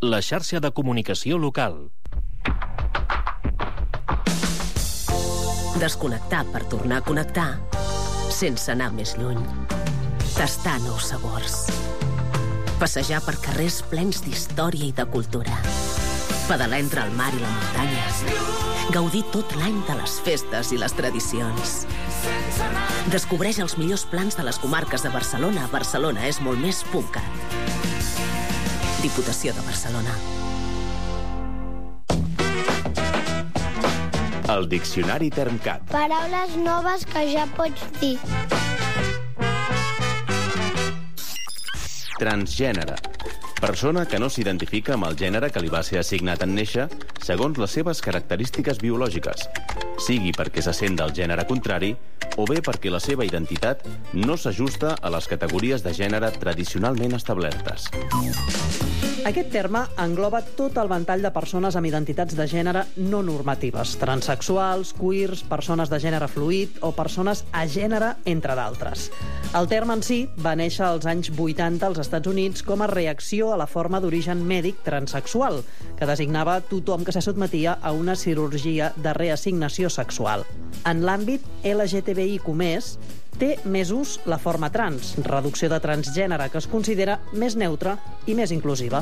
La xarxa de comunicació local. Desconnectar per tornar a connectar sense anar més lluny. Tastar nous sabors. Passejar per carrers plens d'història i de cultura. Pedalar entre el mar i la muntanya. Gaudir tot l'any de les festes i les tradicions. Descobreix els millors plans de les comarques de Barcelona. Barcelona és molt més .cat. Diputació de Barcelona. El Diccionari Termcat. Paraules noves que ja pots dir. Transgènere. Persona que no s'identifica amb el gènere que li va ser assignat en néixer segons les seves característiques biològiques, sigui perquè se sent del gènere contrari o bé perquè la seva identitat no s'ajusta a les categories de gènere tradicionalment establertes. Aquest terme engloba tot el ventall de persones amb identitats de gènere no normatives, transsexuals, queers, persones de gènere fluid o persones a gènere, entre d'altres. El terme en si va néixer als anys 80 als Estats Units com a reacció a la forma d'origen mèdic transsexual, que designava tothom que se sotmetia a una cirurgia de reassignació sexual. En l'àmbit LGTBIQ+, té més ús la forma trans, reducció de transgènere que es considera més neutra i més inclusiva.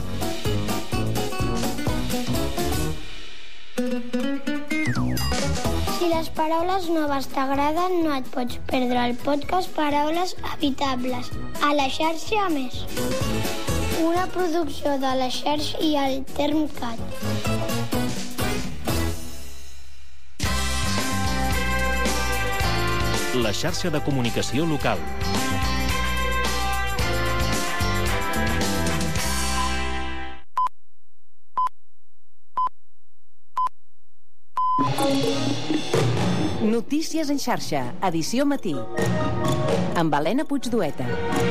Si les paraules noves t'agraden, no et pots perdre el podcast Paraules Habitables, a la xarxa Més. Una producció de la xarxa i el Termcat. La xarxa de comunicació local. Notícies en xarxa, edició matí. Amb Helena Puigdueta.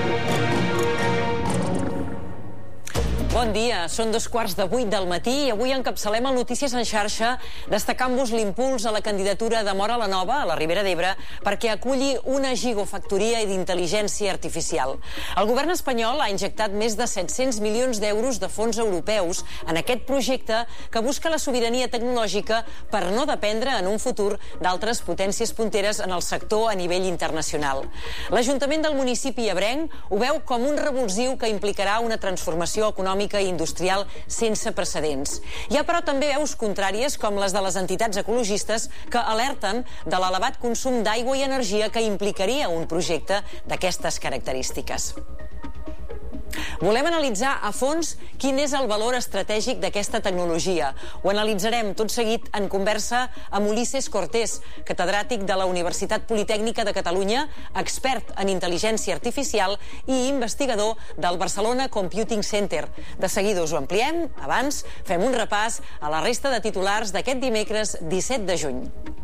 Bon dia, són 7:15 del matí i avui encapçalem el Notícies en xarxa destacant-vos l'impuls a la candidatura de Móra la Nova, a la Ribera d'Ebre, perquè aculli una gigafactoria d'intel·ligència artificial. El govern espanyol ha injectat més de 700 milions d'euros de fons europeus en aquest projecte que busca la sobirania tecnològica per no dependre en un futur d'altres potències punteres en el sector a nivell internacional. L'Ajuntament del municipi ebrenc ho veu com un revulsiu que implicarà una transformació econòmica i industrial sense precedents. Hi ha, però, també veus contràries, com les de les entitats ecologistes, que alerten de l'elevat consum d'aigua i energia que implicaria un projecte d'aquestes característiques. Volem analitzar a fons quin és el valor estratègic d'aquesta tecnologia. Ho analitzarem tot seguit en conversa amb Ulises Cortés, catedràtic de la Universitat Politècnica de Catalunya, expert en intel·ligència artificial i investigador del Barcelona Computing Center. De seguida us ho ampliem. Abans, fem un repàs a la resta de titulars d'aquest dimecres 17 de juny.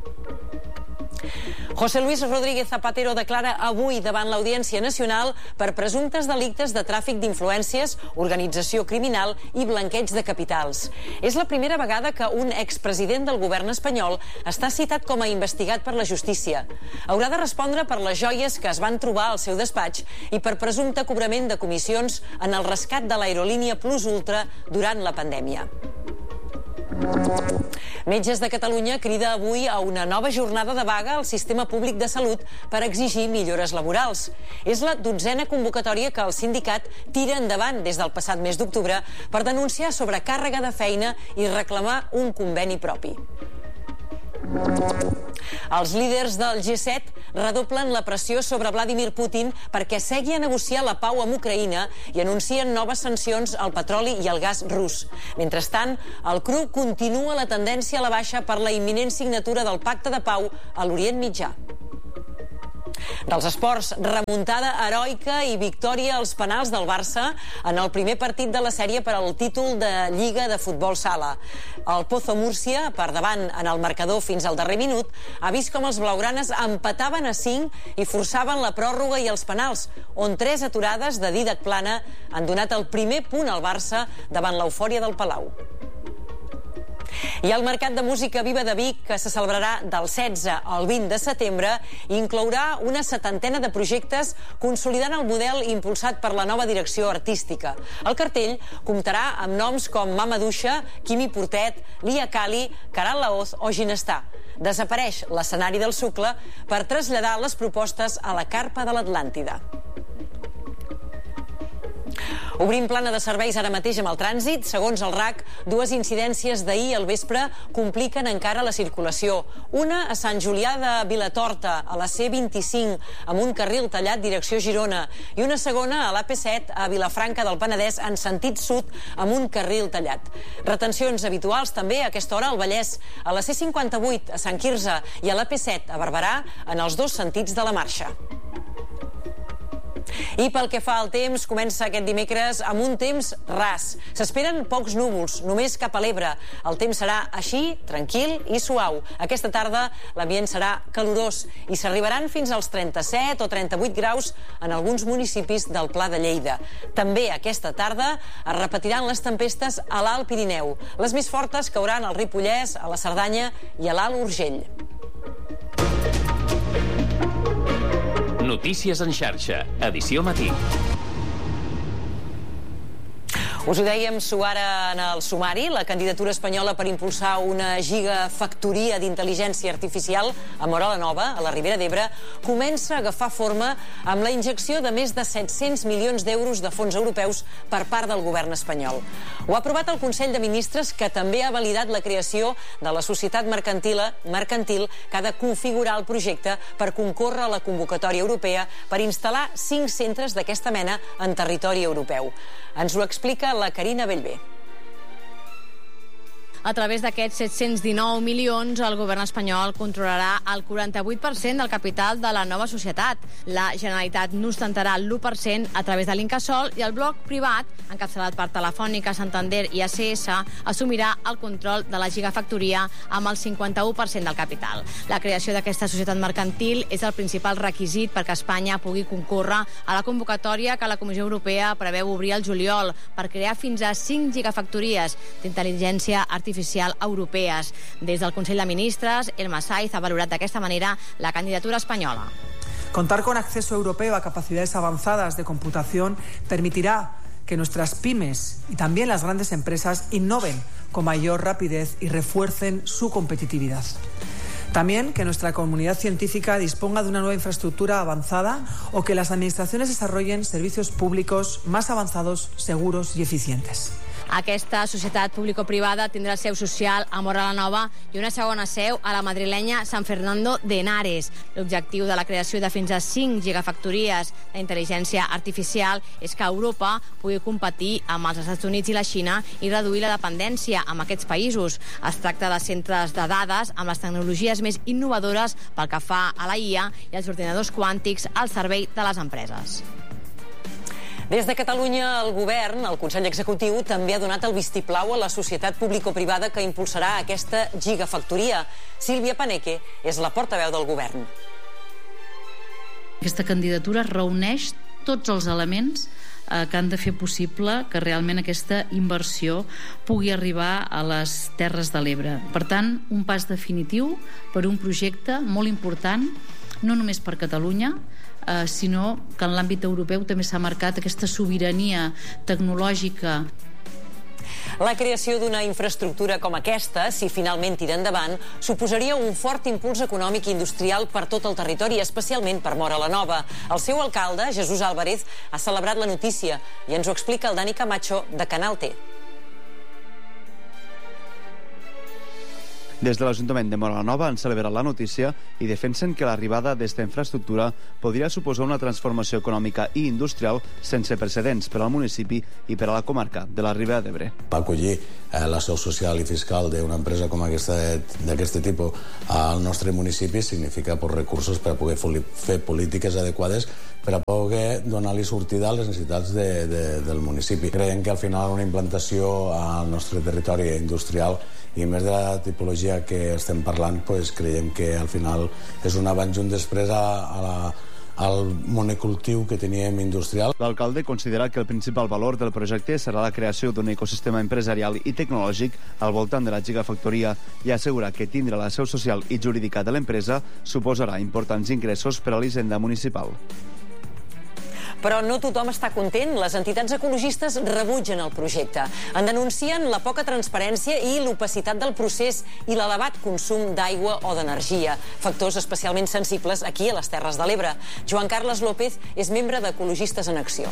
José Luis Rodríguez Zapatero declara avui davant l'Audiència Nacional per presumptes delictes de tràfic d'influències, organització criminal i blanqueig de capitals. És la primera vegada que un expresident del govern espanyol està citat com a investigat per la justícia. Haurà de respondre per les joies que es van trobar al seu despatx i per presumpte cobrament de comissions en el rescat de l'aerolínia Plus Ultra durant la pandèmia. Metges de Catalunya crida avui a una nova jornada de vaga al sistema públic de salut per exigir millores laborals. És la 12a convocatòria que el sindicat tira endavant des del passat mes d'octubre per denunciar sobrecàrrega de feina i reclamar un conveni propi. Els líders del G7 redoblen la pressió sobre Vladimir Putin perquè segui a negociar la pau amb Ucraïna i anuncien noves sancions al petroli i al gas rus. Mentrestant, el CRU continua la tendència a la baixa per la imminent signatura del pacte de pau a l'Orient Mitjà. Dels esports, remuntada heroica i victòria als penals del Barça en el primer partit de la sèrie per al títol de Lliga de Futbol Sala. El Pozo Múrcia, per davant en el marcador fins al darrer minut, ha vist com els blaugranes empataven a 5 i forçaven la pròrroga i els penals, on 3 aturades de Dídac Plana han donat el primer punt al Barça davant l'eufòria del Palau. I el Mercat de Música Viva de Vic, que se celebrarà del 16 al 20 de setembre, inclourà una 70ena de projectes consolidant el model impulsat per la nova direcció artística. El cartell comptarà amb noms com Mama Duixa, Quimi Portet, Lia Kali, Caral Laoz o Ginestar. Desapareix l'escenari del Sucle per traslladar les propostes a la carpa de l'Atlàntida. Obrim plana de serveis ara mateix amb el trànsit. Segons el RAC, dues incidències d'ahir al vespre compliquen encara la circulació. Una a Sant Julià de Vilatorta, a la C25, amb un carril tallat direcció Girona, i una segona a l'AP7 a Vilafranca del Penedès en sentit sud amb un carril tallat. Retencions habituals també a aquesta hora al Vallès, a la C58 a Sant Quirze i a l'AP7 a Barberà en els dos sentits de la marxa. I pel que fa al temps, comença aquest dimecres amb un temps ras. S'esperen pocs núvols, només cap a l'Ebre. El temps serà així, tranquil i suau. Aquesta tarda l'ambient serà calorós i s'arribaran fins als 37 o 38 graus en alguns municipis del Pla de Lleida. També aquesta tarda es repetiran les tempestes a l'Alt Pirineu. Les més fortes cauran al Ripollès, a la Cerdanya i a l'Alt Urgell. Notícies en xarxa, edició matí. Us ho dèiem ara en el sumari, la candidatura espanyola per impulsar una gigafactoria d'intel·ligència artificial a Móra la Nova, a la Ribera d'Ebre, comença a agafar forma amb la injecció de més de 700 milions d'euros de fons europeus per part del govern espanyol. Ho ha aprovat el Consell de Ministres, que també ha validat la creació de la societat mercantil que ha de configurar el projecte per concórrer a la convocatòria europea per instal·lar 5 centres d'aquesta mena en territori europeu. Ens ho explica la Carina Bellver. A través d'aquests 719 milions, el govern espanyol controlarà el 48% del capital de la nova societat. La Generalitat n'ostentarà l'1% a través de l'Incasòl i el bloc privat, encapçalat per Telefònica, Santander i ACS, assumirà el control de la gigafactoria amb el 51% del capital. La creació d'aquesta societat mercantil és el principal requisit perquè Espanya pugui concórrer a la convocatòria que la Comissió Europea preveu obrir al juliol per crear fins a 5 gigafactories d'intel·ligència artificial europees. Des del Consell de Ministres, Elma Saiz ha valorat d'aquesta manera la candidatura espanyola. Contar con acceso europeo a capacidades avanzadas de computación permitirá que nuestras pymes y también las grandes empresas innoven con mayor rapidez y refuercen su competitividad. También que nuestra comunidad científica disponga de una nueva infraestructura avanzada o que las administraciones desarrollen servicios públicos más avanzados, seguros y eficientes. Aquesta societat público-privada tindrà seu social a Móra la Nova i una segona seu a la madrilenya San Fernando de Henares. L'objectiu de la creació de fins a 5 gigafactories d'intel·ligència artificial és que Europa pugui competir amb els Estats Units i la Xina i reduir la dependència amb aquests països. Es tracta de centres de dades amb les tecnologies més innovadores pel que fa a la IA i els ordinadors quàntics al servei de les empreses. Des de Catalunya, el govern, el Consell Executiu, també ha donat el vistiplau a la societat público-privada que impulsarà aquesta gigafactoria. Sílvia Paneque és la portaveu del govern. Aquesta candidatura reuneix tots els elements que han de fer possible que realment aquesta inversió pugui arribar a les Terres de l'Ebre. Per tant, un pas definitiu per un projecte molt important, no només per Catalunya, sinó que en l'àmbit europeu també s'ha marcat aquesta sobirania tecnològica. La creació d'una infraestructura com aquesta, si finalment tira endavant, suposaria un fort impuls econòmic i industrial per tot el territori, especialment per Móra la Nova. El seu alcalde, Jesús Álvarez, ha celebrat la notícia i ens ho explica el Dani Camacho de Canal T. Des de l'Ajuntament de Móra la Nova han celebrat la notícia i defensen que l'arribada d'esta infraestructura podria suposar una transformació econòmica i industrial sense precedents per al municipi i per a la comarca de la Ribera d'Ebre. Acollir la seu social i fiscal d'una empresa com aquesta d'aquest tipus al nostre municipi significa recursos per a poder fer polítiques adequades per a poder donar-li sortida a les necessitats del municipi. Creiem que al final una implantació al nostre territori industrial i més de la tipologia que estem parlant, creiem que al final és un abans i un després a al monocultiu que teníem industrial. L'alcalde considera que el principal valor del projecte serà la creació d'un ecosistema empresarial i tecnològic al voltant de la gigafactoria i assegura que tindre la seu social i jurídica de l'empresa suposarà importants ingressos per a l'hisenda municipal. Però no tothom està content. Les entitats ecologistes rebutgen el projecte. En denuncien la poca transparència i l'opacitat del procés i l'elevat consum d'aigua o d'energia, factors especialment sensibles aquí a les Terres de l'Ebre. Joan Carles López és membre d'Ecologistes en Acció.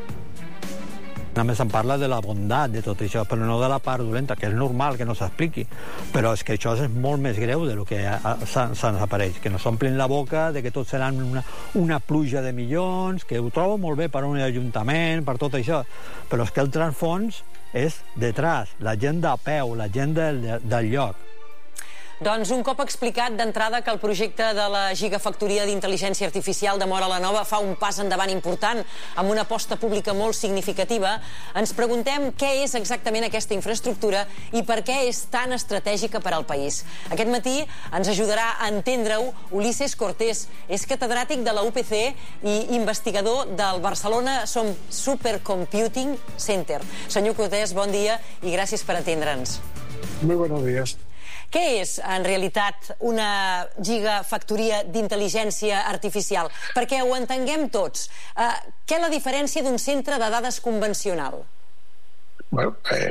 Només em parla de la bondat de tot això, però no de la part dolenta, que és normal que no s'expliqui. Però és que això és molt més greu del que se'ns apareix, que nos omplin la boca de que tot seran una pluja de milions, que ho trobo molt bé per a un ajuntament, per tot això, però és que el transfons és detrás, la gent de peu, la gent del lloc. Doncs un cop explicat d'entrada que el projecte de la gigafactoria d'intel·ligència artificial de Móra la Nova fa un pas endavant important amb una aposta pública molt significativa, ens preguntem què és exactament aquesta infraestructura i per què és tan estratègica per al país. Aquest matí ens ajudarà a entendre-ho Ulises Cortés. És catedràtic de la UPC i investigador del Barcelona Supercomputing Center. Senyor Cortés, bon dia i gràcies per atendre'ns. Muy buenos días. Què és, en realitat, una gigafactoria d'intel·ligència artificial? Perquè ho entenguem tots. Què és la diferència d'un centre de dades convencional? Bueno,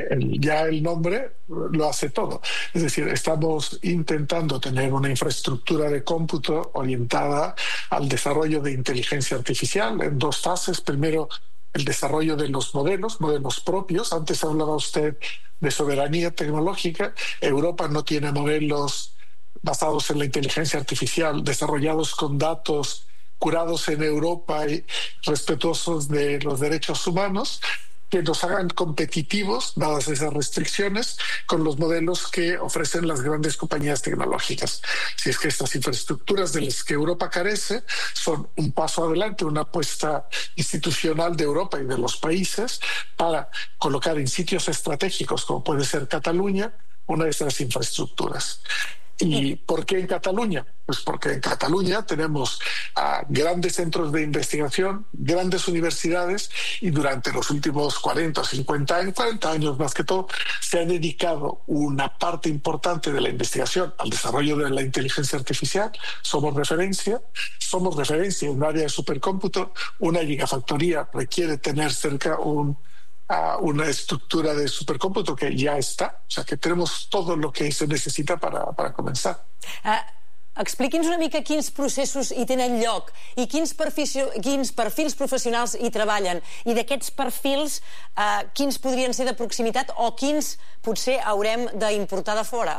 ya el nombre lo hace todo. Es decir, estamos intentando tener una infraestructura de cómputo orientada al desarrollo de inteligencia artificial en dos fases. Primero, el desarrollo de los modelos propios. Antes hablaba usted de soberanía tecnológica. Europa no tiene modelos basados en la inteligencia artificial, desarrollados con datos curados en Europa y respetuosos de los derechos humanos, que nos hagan competitivos, dadas esas restricciones, con los modelos que ofrecen las grandes compañías tecnológicas. Si es que estas infraestructuras de las que Europa carece son un paso adelante, una apuesta institucional de Europa y de los países para colocar en sitios estratégicos, como puede ser Cataluña, una de esas infraestructuras. ¿Y por qué en Cataluña? Pues porque en Cataluña tenemos grandes centros de investigación, grandes universidades, y durante los últimos 40 años más que todo, se ha dedicado una parte importante de la investigación al desarrollo de la inteligencia artificial. Somos referencia en un área de supercómputo. Una gigafactoría requiere tener cerca una estructura de supercòmputo que ja està, o sea que tenemos todo lo que se necesita para comenzar. Expliqui'ns una mica quins processos hi tenen lloc i quins perfils professionals hi treballen, i d'aquests perfils quins podrien ser de proximitat o quins potser haurem d'importar de fora.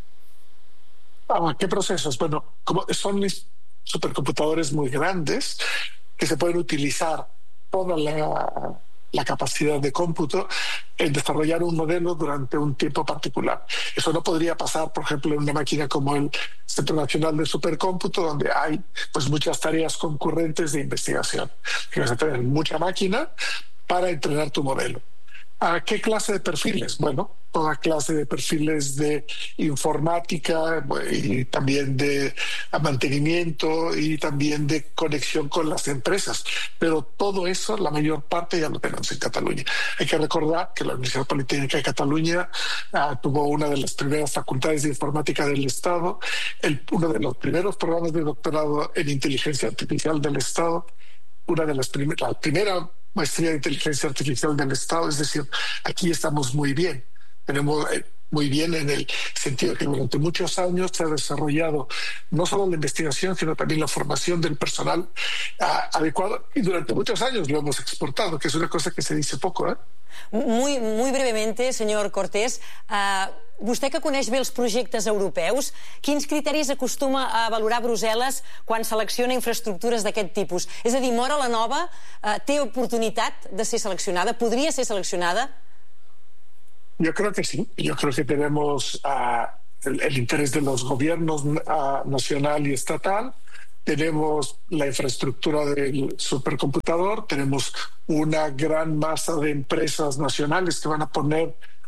¿Qué procesos? Bueno, como son supercomputadores muy grandes que se pueden utilizar toda la capacidad de cómputo en desarrollar un modelo durante un tiempo particular. Eso no podría pasar, por ejemplo, en una máquina como el Centro Nacional de Supercómputo, donde hay pues muchas tareas concurrentes de investigación. Tienes que tener mucha máquina para entrenar tu modelo. ¿A qué clase de perfiles? Bueno, toda clase de perfiles de informática y también de mantenimiento y también de conexión con las empresas. Pero todo eso, la mayor parte ya lo tenemos en Cataluña. Hay que recordar que la Universidad Politécnica de Cataluña tuvo una de las primeras facultades de informática del Estado, uno de los primeros programas de doctorado en inteligencia artificial del Estado, la primera maestría de inteligencia artificial del Estado. Es decir, aquí estamos muy bien. Tenemos muy bien en el sentido que durante muchos años se ha desarrollado no solo la investigación, sino también la formación del personal adecuado, y durante muchos años lo hemos exportado, que es una cosa que se dice poco, ¿eh? Muy brevemente, señor Cortés, vostè que coneix bé els projectes europeus, quins criteris acostuma a valorar Brussel·les quan selecciona infraestructures d'aquest tipus? És a dir, Móra la Nova té oportunitat de ser seleccionada? Podria ser seleccionada? Yo creo que sí. Yo creo que tenemos el interés de los gobiernos nacional y estatal. Tenemos la infraestructura del supercomputador, tenemos una gran masa de empresas nacionales que van a poner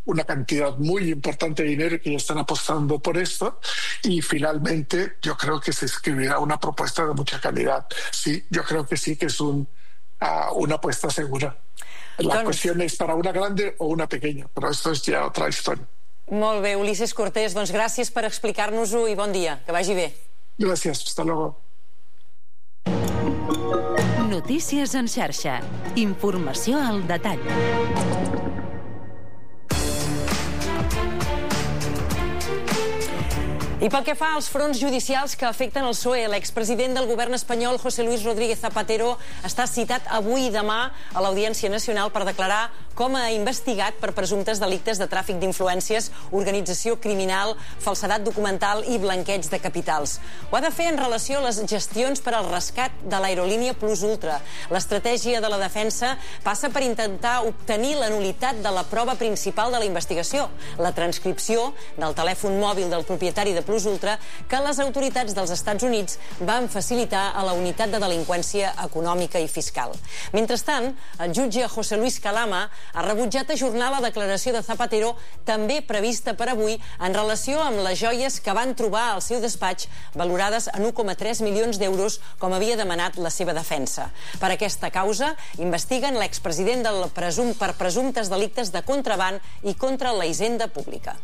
una cantidad muy importante de dinero y que ya están apostando por esto, y finalmente yo creo que se escribirá una propuesta de mucha calidad. Sí, yo creo que sí que es una apuesta segura. La cuestión és para una grande o una pequeña, però esto es ya otra historia. Molt bé, Ulises Cortés, doncs gràcies per explicar-nos-ho i bon dia, que vagi bé. Gràcies, hasta luego. Notícies en xarxa. Informació al detall. I pel que fa als fronts judicials que afecten el PSOE, l'expresident del govern espanyol, José Luis Rodríguez Zapatero, està citat avui i demà a l'Audiència Nacional per declarar com a investigat per presumptes delictes de tràfic d'influències, organització criminal, falsedat documental i blanqueig de capitals. Ho ha de fer en relació a les gestions per al rescat de l'aerolínia Plus Ultra. L'estratègia de la defensa passa per intentar obtenir la nul·litat de la prova principal de la investigació, la transcripció del telèfon mòbil del propietari de Plus Ultra que les autoritats dels Estats Units van facilitar a la unitat de delinqüència econòmica i fiscal. Mentrestant, el jutge José Luis Calama ha rebutjat ajornar la declaració de Zapatero, també prevista per avui, en relació amb les joies que van trobar al seu despatx, valorades en 1,3 milions d'euros, com havia demanat la seva defensa. Per aquesta causa, investiguen l'expresident per presumptes delictes de contraban i contra la hisenda pública.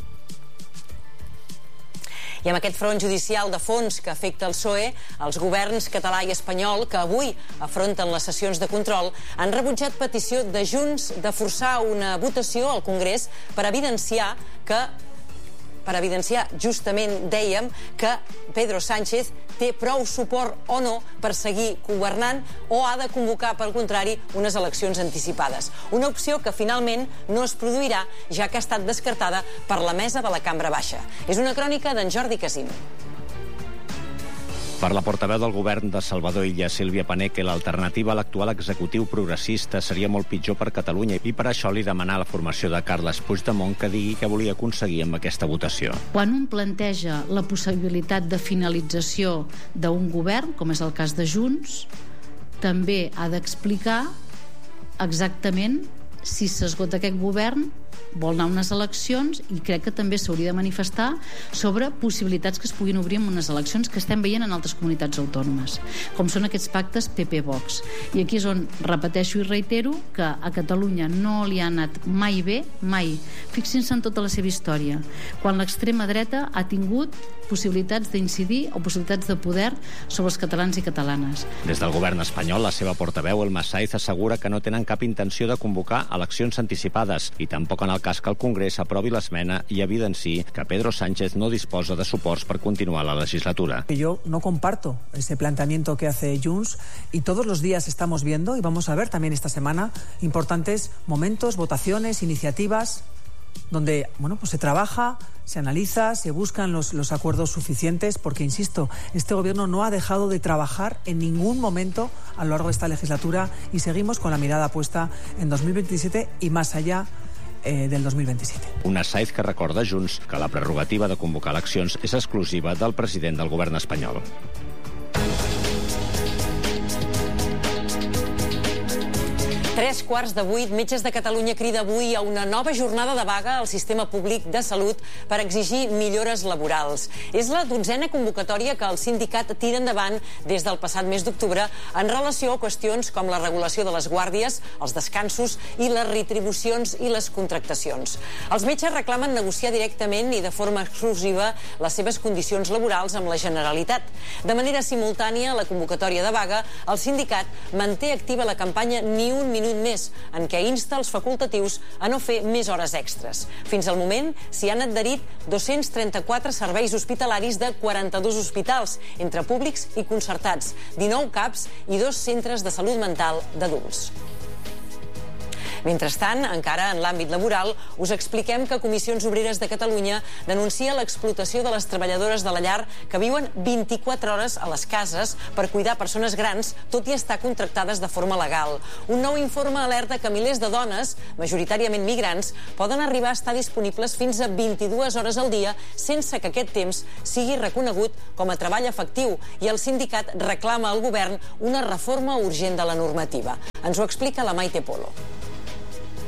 I amb aquest front judicial de fons que afecta el PSOE, els governs català i espanyol, que avui afronten les sessions de control, han rebutjat petició de Junts de forçar una votació al Congrés per evidenciar justament, dèiem, que Pedro Sánchez té prou suport o no per seguir governant o ha de convocar, pel contrari, unes eleccions anticipades. Una opció que finalment no es produirà, ja que ha estat descartada per la mesa de la Cambra Baixa. És una crònica d'en Jordi Casín. Per la portaveu del govern de Salvador Illa, Sílvia Paneque, l'alternativa a l'actual executiu progressista seria molt pitjor per Catalunya i per això li demanà la formació de Carles Puigdemont que digui què volia aconseguir amb aquesta votació. Quan un planteja la possibilitat de finalització d'un govern, com és el cas de Junts, també ha d'explicar exactament si s'esgota aquest govern, vol anar a unes eleccions, i crec que també s'hauria de manifestar sobre possibilitats que es puguin obrir en unes eleccions que estem veient en altres comunitats autònomes, com són aquests pactes PP-Vox. I aquí és on repeteixo i reitero que a Catalunya no li ha anat mai bé, mai. Fixin-se en tota la seva història, quan l'extrema dreta ha tingut possibilitats d'incidir o possibilitats de poder sobre els catalans i catalanes. Des del govern espanyol, la seva portaveu, Elma Saiz, assegura que no tenen cap intenció de convocar eleccions anticipades i tampoc en el cas que el Congrés aprovi l'esmena i evidenciï que Pedro Sánchez no disposa de suports per continuar la legislatura. Yo no comparto ese planteamiento que hace Junts y todos los días estamos viendo, y vamos a ver también esta semana, importantes momentos, votaciones, iniciativas, donde pues se trabaja, se analiza, se buscan los acuerdos suficientes, porque, insisto, este gobierno no ha dejado de trabajar en ningún momento a lo largo de esta legislatura y seguimos con la mirada puesta en 2027 y más allá del 2027. Una Saiz que recorda Junts que la prerrogativa de convocar eleccions és exclusiva del president del govern espanyol. 7:45, Metges de Catalunya crida avui a una nova jornada de vaga al sistema públic de salut per exigir millores laborals. És la 12a convocatòria que el sindicat tira endavant des del passat mes d'octubre en relació a qüestions com la regulació de les guàrdies, els descansos i les retribucions i les contractacions. Els metges reclamen negociar directament i de forma exclusiva les seves condicions laborals amb la Generalitat. De manera simultània a la convocatòria de vaga, el sindicat manté activa la campanya Ni un minut més, en què insta els facultatius a no fer més hores extres. Fins al moment s'hi han adherit 234 serveis hospitalaris de 42 hospitals, entre públics i concertats, 19 CAPs i 2 centres de salut mental d'adults. Mentrestant, encara en l'àmbit laboral, us expliquem que Comissions Obreres de Catalunya denuncia l'explotació de les treballadores de la llar que viuen 24 hores a les cases per cuidar persones grans, tot i estar contractades de forma legal. Un nou informe alerta que milers de dones, majoritàriament migrants, poden arribar a estar disponibles fins a 22 hores al dia sense que aquest temps sigui reconegut com a treball efectiu, i el sindicat reclama al govern una reforma urgent de la normativa. Ens ho explica la Maite Polo.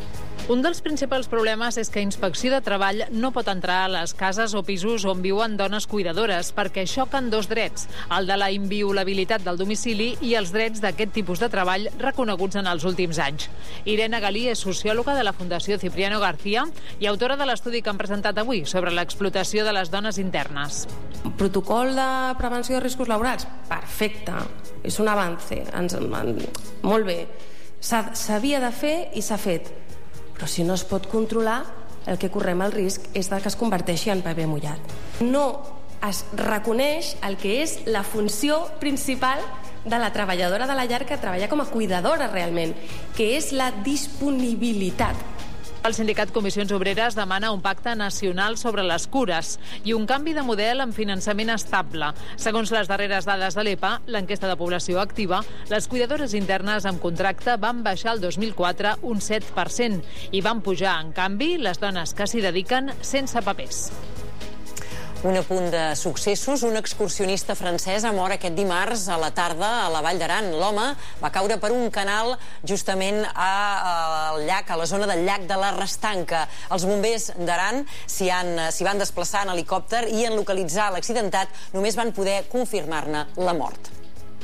Un dels principals problemes és que Inspecció de Treball no pot entrar a les cases o pisos on viuen dones cuidadores perquè xoquen dos drets, el de la inviolabilitat del domicili i els drets d'aquest tipus de treball reconeguts en els últims anys. Irene Galí és sociòloga de la Fundació Cipriano García i autora de l'estudi que han presentat avui sobre l'explotació de les dones internes. Protocol de prevenció de riscos laborals? Perfecte, és un avance, molt bé. S'havia de fer i s'ha fet. Però si no es pot controlar, el que correm el risc és que es converteixi en paper mullat. No es reconeix el que és la funció principal de la treballadora de la llar que treballa com a cuidadora realment, que és la disponibilitat. El sindicat Comissions Obreres demana un pacte nacional sobre les cures i un canvi de model amb finançament estable. Segons les darreres dades de l'EPA, l'enquesta de població activa, les cuidadores internes amb contracte van baixar el 2004 un 7% i van pujar, en canvi, les dones que s'hi dediquen sense papers. Un apunt de successos. Un excursionista francès ha mort aquest dimarts a la tarda a la Vall d'Aran. L'home va caure per un canal justament al llac, a la zona del llac de la Restanca. Els bombers d'Aran s'hi van desplaçar en helicòpter i en localitzar l'accidentat només van poder confirmar-ne la mort.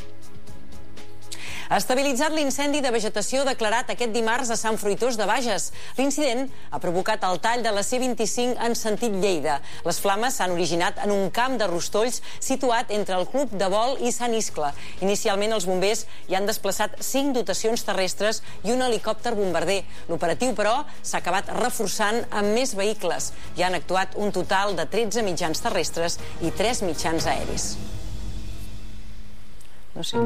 Ha estabilitzat l'incendi de vegetació declarat aquest dimarts a Sant Fruitós de Bages. L'incident ha provocat el tall de la C25 en sentit Lleida. Les flames s'han originat en un camp de rostolls situat entre el Club de Vol i Sant Iscle. Inicialment els bombers hi han desplaçat 5 dotacions terrestres i un helicòpter bombarder. L'operatiu, però, s'ha acabat reforçant amb més vehicles. Hi han actuat un total de 13 mitjans terrestres i 3 mitjans aeris. No sé.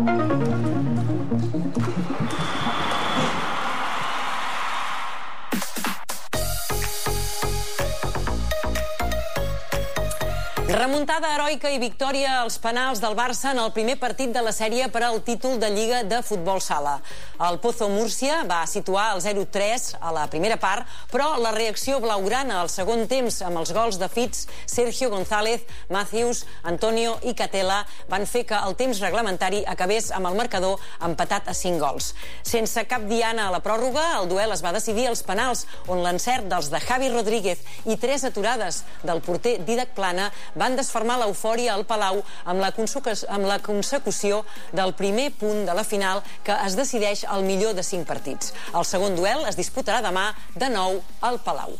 Remuntada heroica i victòria als penals del Barça en el primer partit de la sèrie per al títol de Lliga de Futbol Sala. El Pozo Múrcia va situar el 0-3 a la primera part, però la reacció blaugrana al segon temps amb els gols de Fitz, Sergio González, Matthews, Antonio i Catela van fer que el temps reglamentari acabés amb el marcador empatat a 5 gols. Sense cap diana a la pròrroga, el duel es va decidir als penals, on l'encert dels de Javi Rodríguez i 3 aturades del porter Didac Plana van desfermar l'eufòria al Palau amb la consecució del primer punt de la final que es decideix al millor de 5 partits. El segon duel es disputarà demà de nou al Palau.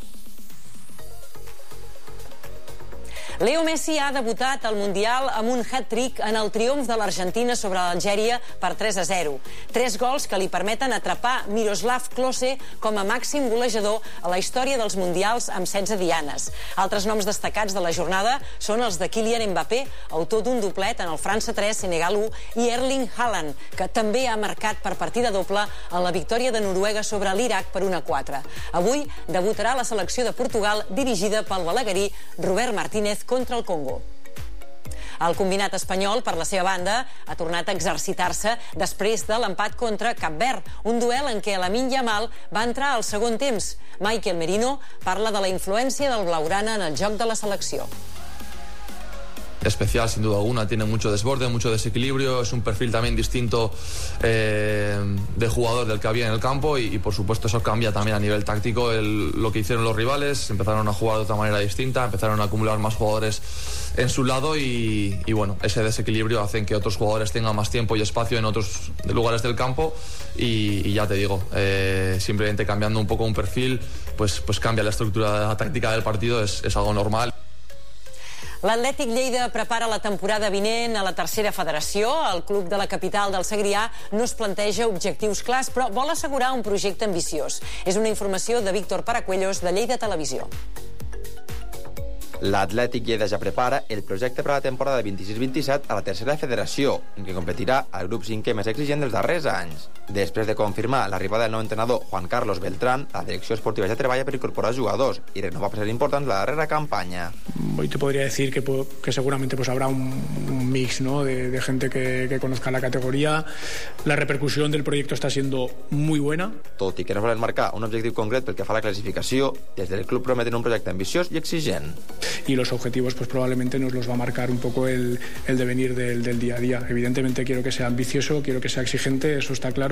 Leo Messi ha debutat al Mundial amb un hat-trick en el triomf de l'Argentina sobre l'Algèria per 3-0. 3 gols que li permeten atrapar Miroslav Klose com a màxim golejador a la història dels Mundials amb 16 dianes. Altres noms destacats de la jornada són els de Kylian Mbappé, autor d'un doblet en el França 3, Senegal 1, i Erling Haaland, que també ha marcat per partida doble en la victòria de Noruega sobre l'Iraq per 1-4. Avui debutarà la selecció de Portugal dirigida pel balaguerí Robert Martínez contra el Congo. El combinat espanyol, per la seva banda, ha tornat a exercitar-se després de l'empat contra Cap Verd, un duel en què Lamine Yamal va entrar al segon temps. Michael Merino parla de la influència del blaugrana en el joc de la selecció. Especial sin duda alguna, tiene mucho desborde, mucho desequilibrio, es un perfil también distinto de jugador del que había en el campo y por supuesto eso cambia también a nivel táctico lo que hicieron los rivales, empezaron a jugar de otra manera distinta, empezaron a acumular más jugadores en su lado y bueno, ese desequilibrio hace que otros jugadores tengan más tiempo y espacio en otros lugares del campo y ya te digo, simplemente cambiando un poco un perfil pues cambia la estructura táctica del partido, es algo normal. L'Atlètic Lleida prepara la temporada vinent a la tercera federació. El club de la capital del Segrià no es planteja objectius clars, però vol assegurar un projecte ambiciós. És una informació de Víctor Paracuellos, de Lleida Televisió. L'Atlètic Lleida ja prepara el projecte per a la temporada 26-27 a la tercera federació, en què competirà el grup 5è més exigent dels darrers anys. Després de confirmar l'arribada del nou entrenador Juan Carlos Beltrán, la direcció esportiva ja treballa per incorporar jugadors i renovar per ser important la darrera campaña. Hoy te podría decir que seguramente habrá un mix, ¿no? de gente que conozca la categoría. La repercusión del proyecto está siendo muy buena. Tot i que no volen marcar un objectiu concret pel que fa a la classificació, des del club prometen un projecte ambiciós i exigent. Y los objetivos pues probablemente nos los va a marcar un poco el devenir del día a día. Evidentemente quiero que sea ambicioso, quiero que sea exigente, eso está claro.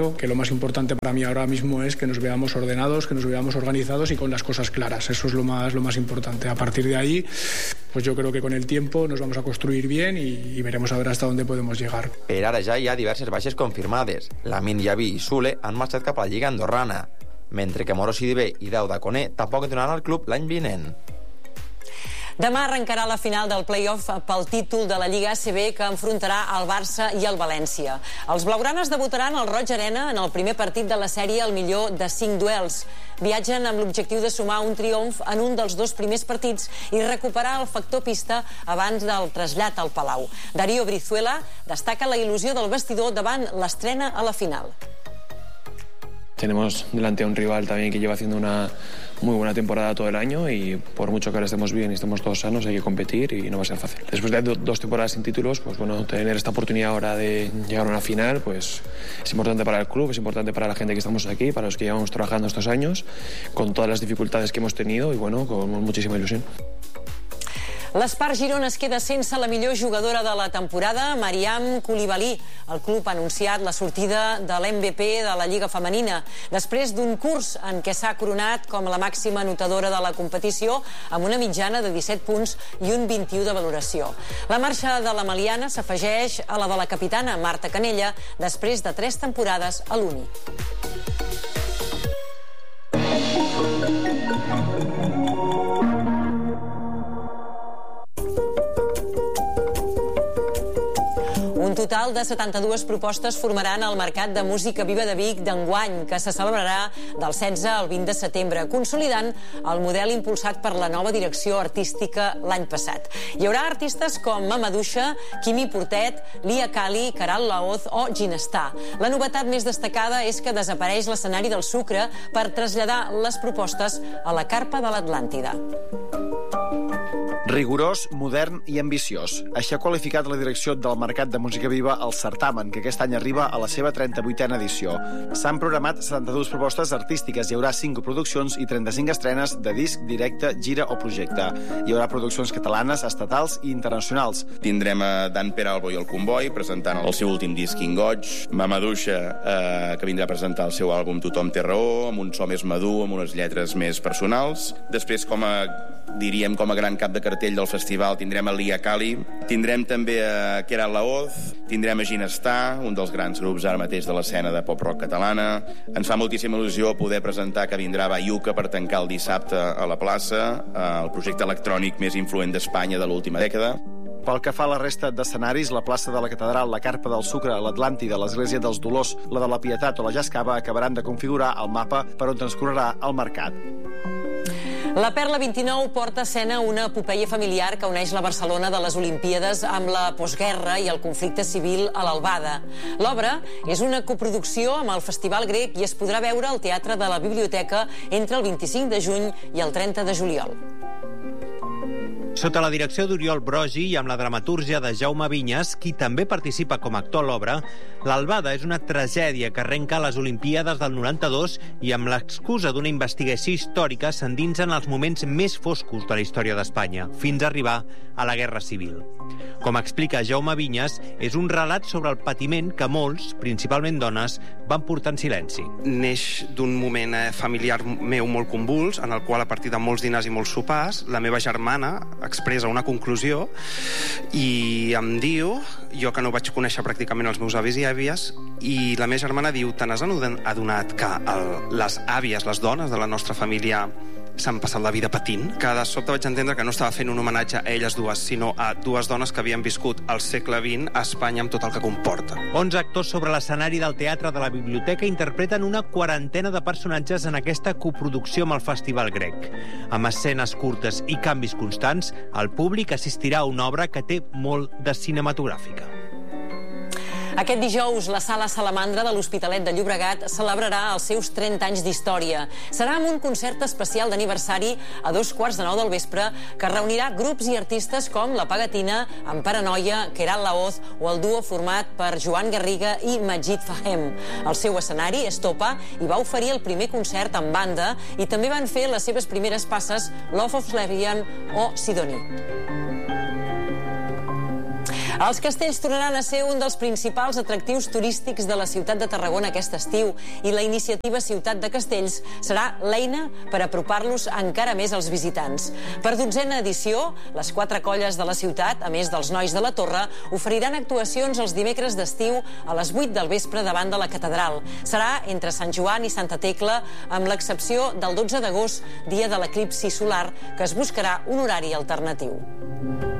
claro que lo más importante para mí ahora mismo es que nos veamos ordenados, que nos veamos organizados y con las cosas claras. Eso es lo más importante. A partir de ahí, pues yo creo que con el tiempo nos vamos a construir bien y veremos a ver hasta dónde podemos llegar. Per ara ja hi ha diverses baixes confirmades. Lamin Diaby i Sule han marxat cap a la Lliga andorrana, mentre que Moro Sidibé i Dauda Koné tampoc entraran al club l'any vinent. Demà arrencarà la final del play-off pel títol de la Lliga ACB que enfrontarà el Barça i el València. Els blaugranes debutaran al Roig Arena en el primer partit de la sèrie al millor de 5 duels. Viatgen amb l'objectiu de sumar un triomf en un dels 2 primers partits i recuperar el factor pista abans del trasllat al Palau. Darío Brizuela destaca la il·lusió del vestidor davant l'estrena a la final. Tenemos delante a un rival también que lleva haciendo una muy buena temporada todo el año y por mucho que ahora estemos bien y estemos todos sanos hay que competir y no va a ser fácil. Después de 2 temporadas sin títulos, pues bueno, tener esta oportunidad ahora de llegar a una final, pues es importante para el club, es importante para la gente que estamos aquí, para los que llevamos trabajando estos años, con todas las dificultades que hemos tenido y bueno, con muchísima ilusión. L'Espart Girona es queda sense la millor jugadora de la temporada, Mariam Koulibaly. El club ha anunciat la sortida de l'MVP de la Lliga Femenina, després d'un curs en què s'ha coronat com la màxima anotadora de la competició, amb una mitjana de 17 punts i un 21 de valoració. La marxa de la maliana s'afegeix a la de la capitana, Marta Canella, després de 3 temporades a l'Uni. Un total de 72 propostes formaran el Mercat de Música Viva de Vic d'enguany, que se celebrarà del 16 al 20 de setembre, consolidant el model impulsat per la nova direcció artística l'any passat. Hi haurà artistes com Mamadouxa, Quimi Portet, Lia Kali, Caral Laoz o Ginestar. La novetat més destacada és que desapareix l'escenari del Sucre per traslladar les propostes a la carpa de l'Atlàntida. Rigorós, modern i ambiciós. Així ha qualificat la direcció del Mercat de Música Viva el certamen, que aquest any arriba a la seva 38a edició. S'han programat 72 propostes artístiques, hi haurà 5 produccions i 35 estrenes de disc, directe, gira o projecte. Hi haurà produccions catalanes, estatals i internacionals. Tindrem a Dan Peralbo i el Comboi presentant el seu últim disc Ingoig, Mamadouxa, que vindrà a presentar el seu àlbum Tothom té raó, amb un so més madur, amb unes lletres més personals. Després, com a gran cap de cartell del festival, tindrem a Lia Kali, tindrem també a Caral Laoz, tindrem a Ginestar, un dels grans grups ara mateix de l'escena de pop-rock catalana. Ens fa moltíssima il·lusió poder presentar que vindrà Bayuca per tancar el dissabte a la plaça, el projecte electrònic més influent d'Espanya de l'última dècada. Pel que fa a la resta d'escenaris, la plaça de la Catedral, la Carpa del Sucre, l'Atlàntida, l'Església dels Dolors, la de la Pietat o la Jascava acabaran de configurar el mapa per on transcorrerà el mercat. La Perla 29 porta a escena una epopeia familiar que uneix la Barcelona de les Olimpíades amb la postguerra i el conflicte civil a l'Albada. L'obra és una coproducció amb el Festival Grec i es podrà veure al Teatre de la Biblioteca entre el 25 de juny i el 30 de juliol. Sota la direcció d'Oriol Brogi i amb la dramatúrgia de Jaume Vinyes, qui també participa com a actor a l'obra, l'Albada és una tragèdia que arrenca a les Olimpíades del 92 i amb l'excusa d'una investigació històrica s'endinsen els moments més foscos de la història d'Espanya, fins a arribar a la Guerra Civil. Com explica Jaume Vinyes, és un relat sobre el patiment que molts, principalment dones, van portar en silenci. Neix d'un moment familiar meu molt convuls, en el qual a partir de molts dinars i molts sopars, la meva germana expressa una conclusió i em diu, jo que no vaig conèixer pràcticament els meus avis i àvies, i la meva germana diu, te n'has adonat que les àvies, les dones de la nostra família s'han passat la vida patint, que de sobte vaig entendre que no estava fent un homenatge a elles dues, sinó a dues dones que havien viscut al segle XX a Espanya amb tot el que comporta. 11 actors sobre l'escenari del Teatre de la Biblioteca interpreten una quarantena de personatges en aquesta coproducció amb el Festival Grec. Amb escenes curtes i canvis constants, el públic assistirà a una obra que té molt de cinematogràfica. Aquest dijous, la Sala Salamandra de l'Hospitalet de Llobregat celebrarà els seus 30 anys d'història. Serà amb un concert especial d'aniversari a 2:15 del vespre que reunirà grups i artistes com La Pagatina, amb Paranoia, Caral Laoz o el duo format per Joan Garriga i Majid Fahem. El seu escenari, Estopa, i va oferir el primer concert en banda i també van fer les seves primeres passes Love of Lesbian o Sidoní. Els castells tornaran a ser un dels principals atractius turístics de la ciutat de Tarragona aquest estiu i la iniciativa Ciutat de Castells serà l'eina per apropar-los encara més als visitants. Per 12a edició, les 4 colles de la ciutat, a més dels nois de la Torre, oferiran actuacions els dimecres d'estiu a les 8 del vespre davant de la catedral. Serà entre Sant Joan i Santa Tecla, amb l'excepció del 12 d'agost, dia de l'eclipsi solar, que es buscarà un horari alternatiu.